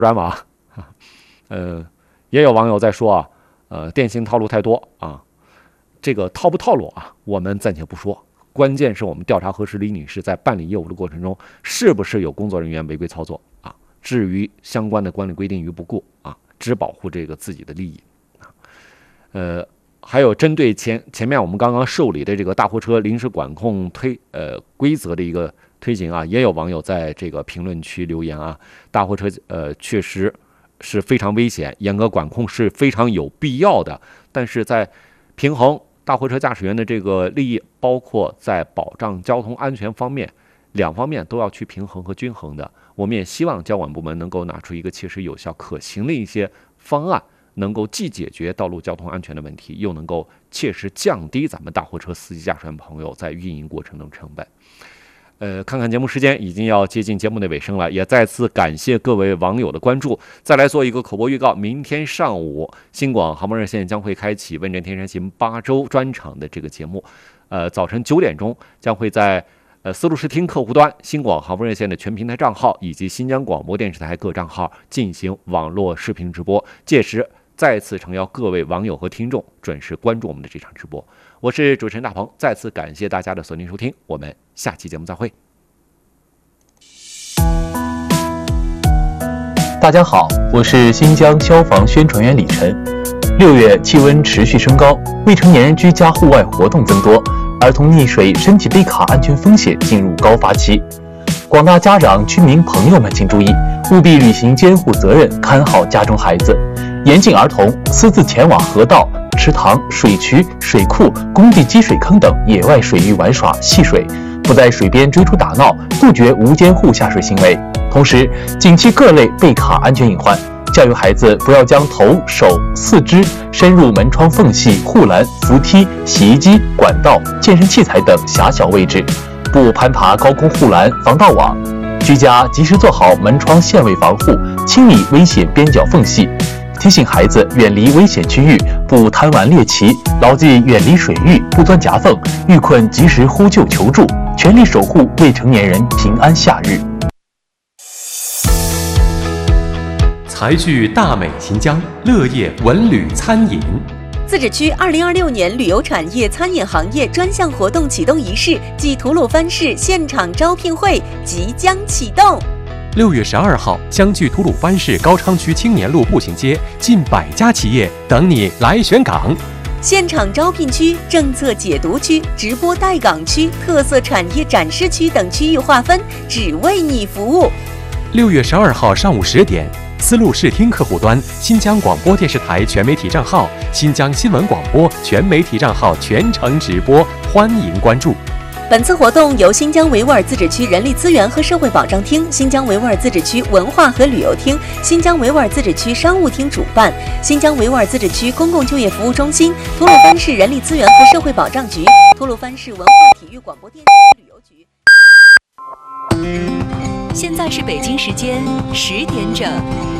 软网。也有网友在说电信套路太多啊，这个套不套路啊，我们暂且不说，关键是我们调查核实李女士在办理业务的过程中，是不是有工作人员违规操作啊？至于相关的管理规定于不顾啊，只保护这个自己的利益啊。还有针对前面我们刚刚受理的这个大货车临时管控规则的一个推行啊，也有网友在这个评论区留言啊，大货车确实是非常危险，严格管控是非常有必要的，但是在平衡大货车驾驶员的这个利益，包括在保障交通安全方面，两方面都要去平衡和均衡的。我们也希望交管部门能够拿出一个切实有效可行的一些方案，能够既解决道路交通安全的问题，又能够切实降低咱们大货车司机驾驶员朋友在运营过程中的成本。看看节目时间已经要接近节目的尾声了，也再次感谢各位网友的关注。再来做一个口播预告，明天上午新广航班热线将会开启问诊天山行8周专场的这个节目，早晨9点钟将会在丝路视听客户端、新广航班热线的全平台账号以及新疆广播电视台各账号进行网络视频直播，届时再次诚邀各位网友和听众准时关注我们的这场直播。我是主持人大鹏，再次感谢大家的锁定收听，我们下期节目再会。 大家好，我是新疆消防宣传员李晨。6月气温持续升高，未成年人居家户外活动增多，儿童溺水、身体被卡安全风险进入高发期。广大家长、居民朋友们请注意，务必履行监护责任，看好家中孩子，严禁儿童私自前往河道、池塘、水渠、水库、工地积水坑等野外水域玩耍戏水，不在水边追逐打闹，杜绝无监护下水行为。同时，警惕各类被卡安全隐患，教育孩子不要将头、手、四肢伸入门窗缝隙、护栏、扶梯、洗衣机、管道、健身器材等狭小位置，不攀爬高空护栏、防盗网。居家及时做好门窗线位防护，清理危险边角缝隙。提醒孩子远离危险区域，不贪玩猎奇，牢记远离水域，不钻夹缝，遇困及时呼救求助，全力守护未成年人平安夏日。 财聚大美新疆，乐业文旅餐饮。 自治区2026年旅游产业餐饮行业专项活动启动仪式暨吐鲁番市现场招聘会即将启动。 6月12号，相距吐鲁番市高昌区青年路步行街近100家企业等你来选岗。 现场招聘区、政策解读区、直播带岗区、特色产业展示区等区域划分，只为你服务。 6月12号上午10点，丝路视听客户端、新疆广播电视台全媒体账号、新疆新闻广播全媒体账号全程直播，欢迎关注。 本次活动由新疆维吾尔自治区人力资源和社会保障厅、新疆维吾尔自治区文化和旅游厅、新疆维吾尔自治区商务厅主办，新疆维吾尔自治区公共就业服务中心、吐鲁番市人力资源和社会保障局、吐鲁番市文化体育广播电视和旅游局。 现在是北京时间10点整。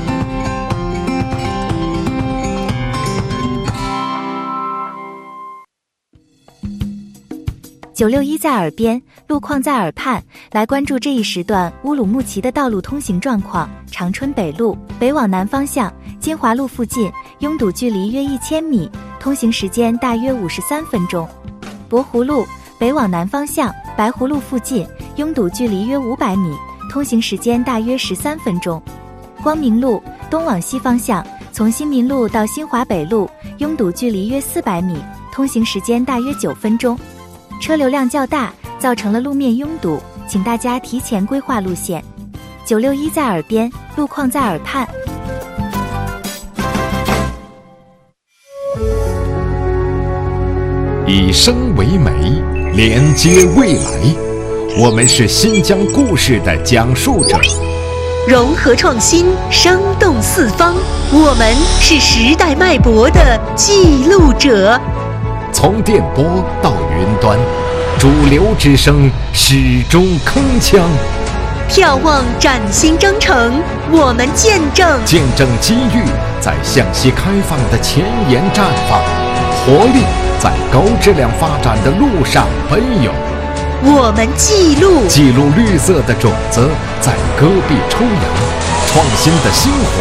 961在耳边，路况在耳畔，来关注这一时段乌鲁木齐的道路通行状况。长春北路北往南方向，金华路附近拥堵距离约1000米，通行时间大约53分钟。博湖路北往南方向，白湖路附近拥堵距离约500米，通行时间大约13分钟。光明路东往西方向，从新民路到新华北路拥堵距离约400米，通行时间大约9分钟。车流量较大，造成了路面拥堵，请大家提前规划路线。961在耳边，路况在耳畔。 以声为媒，连接未来。我们是新疆故事的讲述者， 融合创新，生动四方。我们是时代脉搏的记录者。 从电波到云端，主流之声始终铿锵。 眺望崭新征程，我们见证机遇在向西开放的前沿绽放，活力在高质量发展的路上奔涌。 我们记录绿色的种子在戈壁抽芽， 创新的星火。